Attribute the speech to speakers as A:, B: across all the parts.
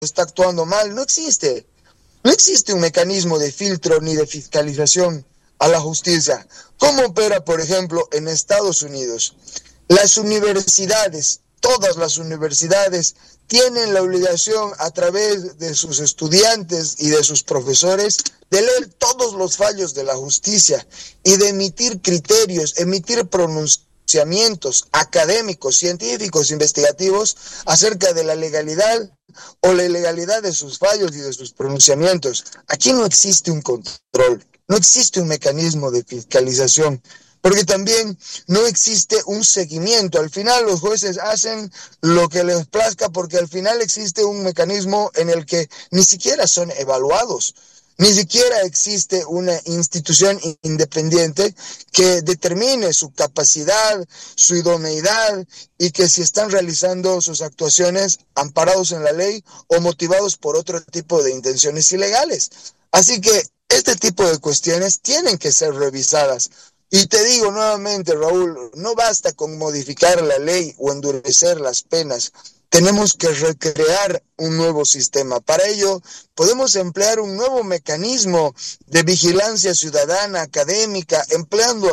A: está actuando mal. No existe. No existe un mecanismo de filtro ni de fiscalización a la justicia. ¿Cómo opera, por ejemplo, en Estados Unidos? Las universidades, todas las universidades, tienen la obligación a través de sus estudiantes y de sus profesores de leer todos los fallos de la justicia y de emitir criterios, emitir pronunciamientos académicos, científicos, investigativos acerca de la legalidad o la ilegalidad de sus fallos y de sus pronunciamientos. Aquí no existe un control, no existe un mecanismo de fiscalización, porque también no existe un seguimiento. Al final los jueces hacen lo que les plazca, porque al final existe un mecanismo en el que ni siquiera son evaluados. Ni siquiera existe una institución independiente que determine su capacidad, su idoneidad y que si están realizando sus actuaciones amparados en la ley o motivados por otro tipo de intenciones ilegales. Así que este tipo de cuestiones tienen que ser revisadas. Y te digo nuevamente, Raúl, no basta con modificar la ley o endurecer las penas. Tenemos que recrear un nuevo sistema. Para ello, podemos emplear un nuevo mecanismo de vigilancia ciudadana, académica, empleando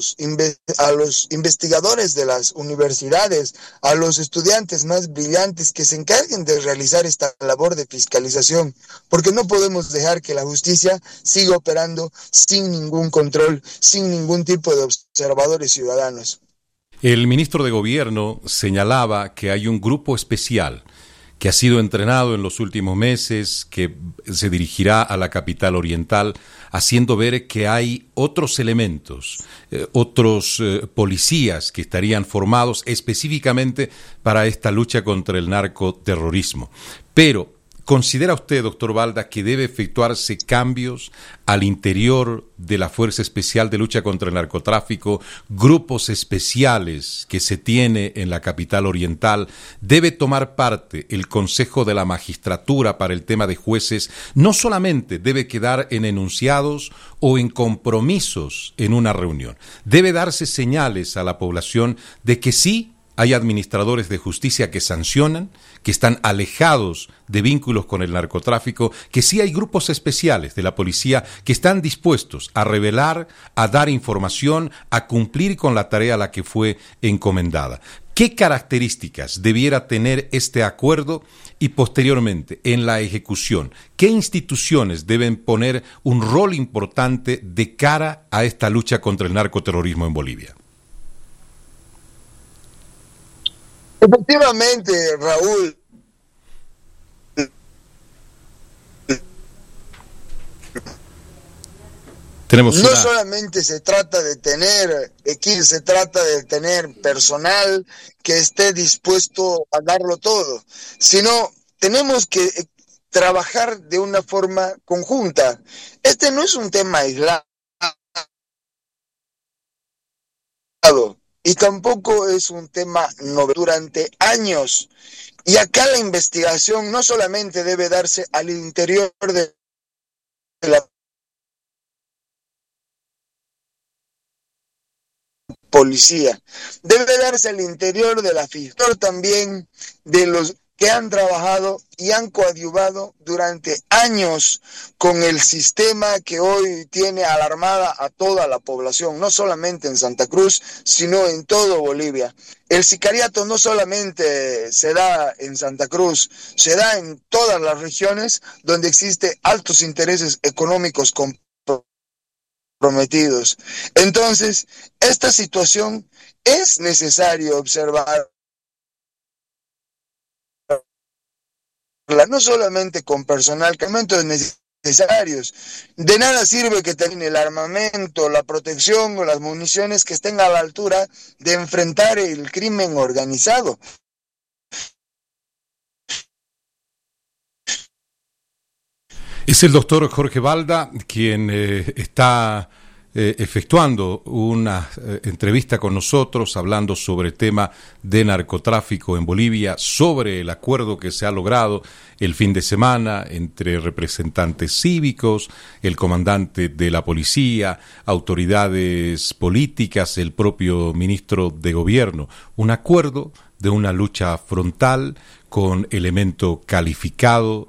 A: a los investigadores de las universidades, a los estudiantes más brillantes que se encarguen de realizar esta labor de fiscalización, porque no podemos dejar que la justicia siga operando sin ningún control, sin ningún tipo de observadores ciudadanos.
B: El ministro de Gobierno señalaba que hay un grupo especial que ha sido entrenado en los últimos meses, que se dirigirá a la capital oriental, haciendo ver que hay otros elementos, otros policías que estarían formados específicamente para esta lucha contra el narcoterrorismo. Pero ¿considera usted, doctor Balda, que debe efectuarse cambios al interior de la Fuerza Especial de Lucha contra el Narcotráfico, grupos especiales que se tiene en la capital oriental? ¿Debe tomar parte el Consejo de la Magistratura para el tema de jueces? No solamente debe quedar en enunciados o en compromisos en una reunión. Debe darse señales a la población de que sí hay administradores de justicia que sancionan, que están alejados de vínculos con el narcotráfico, que sí hay grupos especiales de la policía que están dispuestos a revelar, a dar información, a cumplir con la tarea a la que fue encomendada. ¿Qué características debiera tener este acuerdo? Y posteriormente, en la ejecución, ¿qué instituciones deben poner un rol importante de cara a esta lucha contra el narcoterrorismo en Bolivia?
A: Efectivamente, Raúl, no solamente se trata de tener equipos, se trata de tener personal que esté dispuesto a darlo todo, sino tenemos que trabajar de una forma conjunta. Este no es un tema aislado y tampoco es un tema novedoso durante años. Y acá la investigación no solamente debe darse al interior de la policía, debe darse al interior de la fiscalía, también de los que han trabajado y han coadyuvado durante años con el sistema que hoy tiene alarmada a toda la población, no solamente en Santa Cruz, sino en todo Bolivia. El sicariato no solamente se da en Santa Cruz, se da en todas las regiones donde existen altos intereses económicos comprometidos. Entonces, esta situación es necesario observar, no solamente con personal, cargamentos necesarios. De nada sirve que tengan el armamento, la protección o las municiones que estén a la altura de enfrentar el crimen organizado.
B: Es el doctor Jorge Balda quien está efectuando una entrevista con nosotros hablando sobre el tema de narcotráfico en Bolivia, sobre el acuerdo que se ha logrado el fin de semana entre representantes cívicos, el comandante de la policía, autoridades políticas, el propio ministro de Gobierno. Un acuerdo de una lucha frontal con elemento calificado